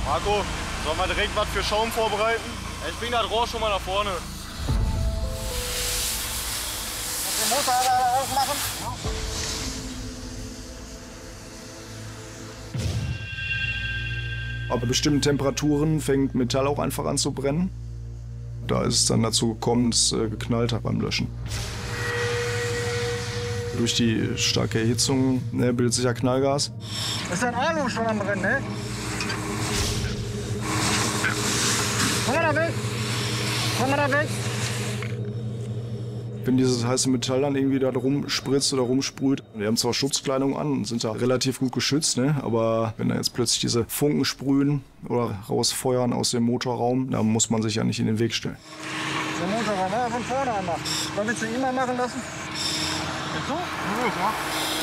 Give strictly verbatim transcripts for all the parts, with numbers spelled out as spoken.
Marco, sollen wir direkt was für Schaum vorbereiten? Ich bring das Rohr schon mal nach vorne. Den Motor alle aufmachen. Ab bestimmten Temperaturen fängt Metall auch einfach an zu brennen. Da ist es dann dazu gekommen, dass es geknallt hat beim Löschen. Durch die starke Erhitzung, ne, bildet sich ja Knallgas. Das ist ein Alu schon am Brennen, ne? Komm mal da weg! Komm mal da weg! Wenn dieses heiße Metall dann irgendwie da rumspritzt oder rumsprüht, die haben zwar Schutzkleidung an und sind da relativ gut geschützt, ne? Aber wenn da jetzt plötzlich diese Funken sprühen oder rausfeuern aus dem Motorraum, dann muss man sich ja nicht in den Weg stellen. Der Motorraum, ja, von vorne einmal. Was willst du ihn mal machen lassen? Jetzt so? Ja.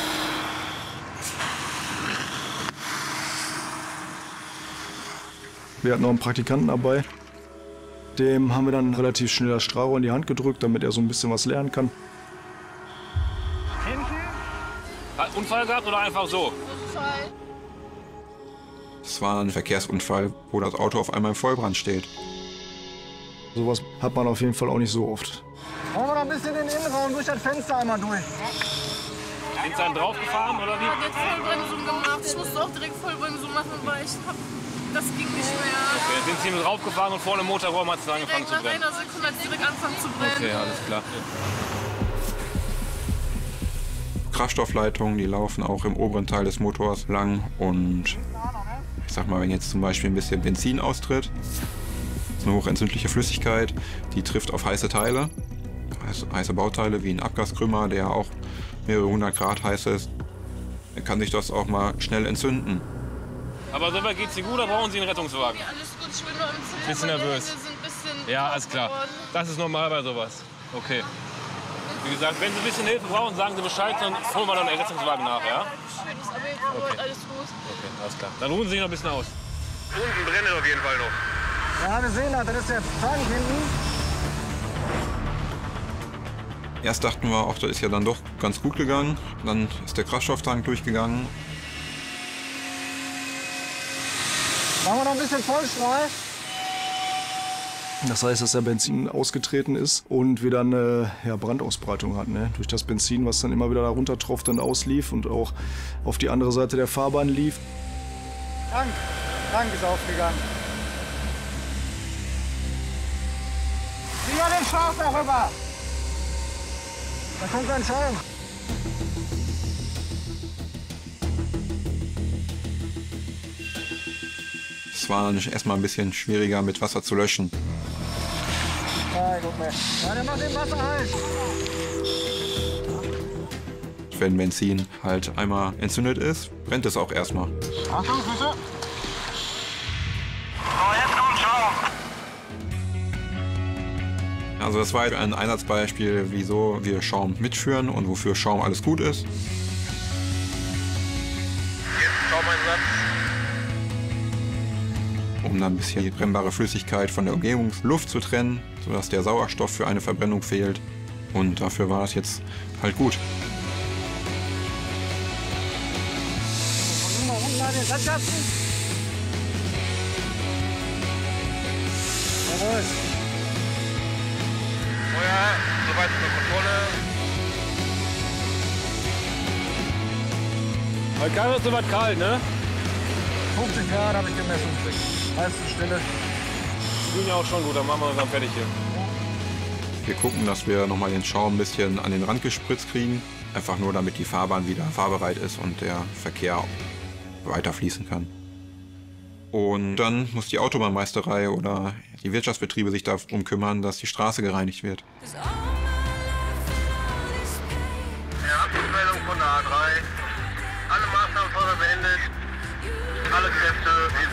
Wir hatten noch einen Praktikanten dabei. Dem haben wir dann relativ schnell das Strahlrohr in die Hand gedrückt, damit er so ein bisschen was lernen kann. Hinten? Hat Unfall gehabt oder einfach so? Unfall. Es war ein Verkehrsunfall, wo das Auto auf einmal im Vollbrand steht. Sowas hat man auf jeden Fall auch nicht so oft. Wollen wir noch ein bisschen den Innenraum durch das Fenster einmal durch? Sind Sie dann draufgefahren oder Ich habe wie? jetzt Vollbremsung gemacht. Ich musste auch direkt Vollbremsung machen, weil ich hab, das ging nicht mehr. Okay, dann sind Sie mit draufgefahren und vor dem Motorraum hat es angefangen Direkt zu nach brennen. einer Sekunde hat es direkt angefangen zu brennen. Okay, alles klar. Kraftstoffleitungen, die laufen auch im oberen Teil des Motors lang und ich sag mal, wenn jetzt zum Beispiel ein bisschen Benzin austritt, das ist eine hochentzündliche Flüssigkeit, die trifft auf heiße Teile, heiße Bauteile wie ein Abgaskrümmer, der auch mehrere hundert Grad heiß ist, dann kann sich das auch mal schnell entzünden. Aber soweit geht's Ihnen gut oder brauchen Sie einen Rettungswagen? Ja, alles gut, ich bin nur im Zimmer. Bisschen meine nervös. Hände sind ein bisschen Ja, taub alles klar. geworden. Das ist normal bei sowas. Okay. Wie gesagt, wenn Sie ein bisschen Hilfe brauchen, sagen Sie Bescheid, dann holen wir dann einen Rettungswagen nach, ja? Schön, ist aber jetzt okay. Alles gut. Okay, alles klar. Dann ruhen Sie sich noch ein bisschen aus. Unten brennt auf jeden Fall noch. Ja, wir sehen das. Das ist der Tank hinten. Erst dachten wir, auch das ist ja dann doch ganz gut gegangen. Dann ist der Kraftstofftank durchgegangen. Machen wir noch ein bisschen Vollstrahl. Das heißt, dass der Benzin ausgetreten ist und wir dann eine ja, Brandausbreitung hatten. Ne? Durch das Benzin, was dann immer wieder da runtertropft und auslief und auch auf die andere Seite der Fahrbahn lief. Tank. Tank ist aufgegangen. Wieder den Schlauch darüber. Da kommt ein Schaum. Es war erstmal ein bisschen schwieriger mit Wasser zu löschen. Ja, guck mal. Ja, der macht den Wasser heiß. Wenn Benzin halt einmal entzündet ist, brennt es auch erstmal. Achtung, Füße. So, jetzt kommt Schaum. Also das war ein Einsatzbeispiel, wieso wir Schaum mitführen und wofür Schaum alles gut ist. Jetzt Schaumeinsatz. Um dann ein bisschen die brennbare Flüssigkeit von der Umgebungsluft zu trennen, sodass der Sauerstoff für eine Verbrennung fehlt. Und dafür war es jetzt halt gut. Mal unten an den Sandkasten. Jawohl. Feuer, soweit unter Kontrolle. Heute kann es so was kalt, ne? fünfzig Grad habe ich gemessen. Heiße Stelle. Die sind ja auch schon gut, dann machen wir uns dann fertig hier. Wir gucken, dass wir nochmal den Schaum ein bisschen an den Rand gespritzt kriegen. Einfach nur, damit die Fahrbahn wieder fahrbereit ist und der Verkehr weiter fließen kann. Und dann muss die Autobahnmeisterei oder die Wirtschaftsbetriebe sich darum kümmern, dass die Straße gereinigt wird. Ja, Abschlussmeldung von der A drei. Alle Maßnahmen voll beendet. Alle Kräfte.